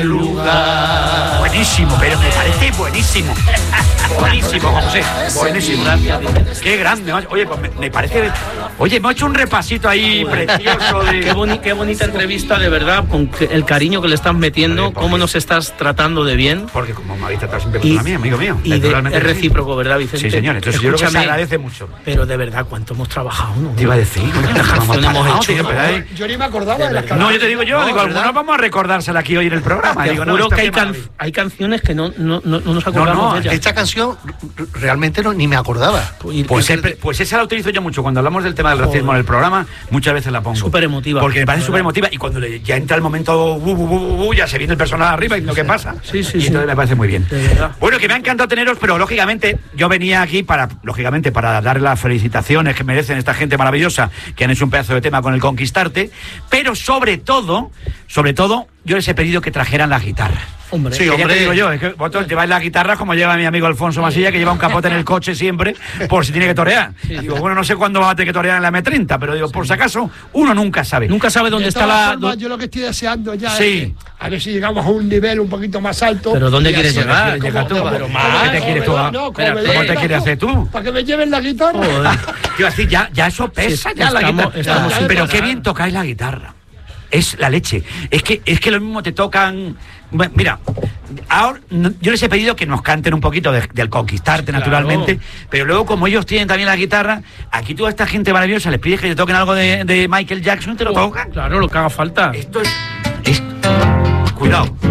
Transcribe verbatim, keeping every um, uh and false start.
lugar. Buenísimo, pero me parece buenísimo. Buenísimo, José. Buenísimo. Gracias. Qué grande. Oye, pues me, me parece... Oye, hemos hecho un repasito ahí precioso de... Qué, boni qué bonita entrevista, de verdad, con que el cariño que le estás metiendo, Vale, cómo nos estás tratando de bien. Porque como me habéis tratado siempre con a mí, amigo mío. Y de, es recíproco, ¿verdad, Vicente? Sí, señor. Entonces Escúchame, yo creo que se agradece mucho. Pero de verdad, ¿cuánto hemos trabajado? ¿No? Te iba a decir, ¿cuántas canciones hemos hecho? ¿no? Yo ni me acordaba de las canciones. No, yo te digo yo, No, digo, algunas vamos a recordársela aquí hoy en el programa. Te digo, juro no, que hay, qué can maravilla. hay canciones que no, no, no, no nos acordamos No, no, de ellas. esta canción realmente no, ni me acordaba. Pues, Pues, el, pues esa la utilizo yo mucho. Cuando hablamos del tema del racismo Joder. en el programa, muchas veces la pongo. Súper emotiva. Porque me parece súper emotiva. Y cuando le, ya entra el momento, uh, uh, uh, uh, ya se viene el personaje arriba y lo que pasa. Sí, sí, y sí. entonces me parece muy bien. De verdad. Bueno, que me ha encantado teneros, pero lógicamente yo venía aquí para, lógicamente, para dar las felicitaciones que merecen esta gente maravillosa que han hecho un pedazo de tema con el Conquistarte. Pero sobre todo, sobre todo, yo les he pedido que trajeran la guitarra. Hombre, Sí, Que ya hombre. te digo yo, es que vosotros lleváis la guitarra como lleva mi amigo Alfonso Masilla, que lleva un capote en el coche siempre, por si tiene que torear. Sí. Digo, bueno, no sé cuándo va a tener que torear en la eme treinta, pero digo, por si acaso, uno nunca sabe. Nunca sabe dónde De está todas la... formas, yo lo que estoy deseando ya Sí. es que a ver si llegamos a un nivel un poquito más alto. ¿Pero dónde Y quieres así- llegar? como- Llegar tú, como- pero como- más. ¿Qué te como quieres me tú? da- no, como Espera, me ¿cómo da- te quieres hacer tú? Para que me lleven la guitarra. Joder. Quiero decir, ya, ya eso pesa, Sí, ya la estamos- guitarra. estamos sin pero parar. qué bien tocáis la guitarra. Es la leche. Es que, es que lo mismo te tocan... Bueno, mira, ahora no- yo les he pedido que nos canten un poquito de- del Conquistarte, Claro. naturalmente, pero luego como ellos tienen también la guitarra, aquí toda esta gente maravillosa les pides que te toquen algo de, de Michael Jackson y te lo tocan. Claro, lo que haga falta. Esto es... es- Cuidado.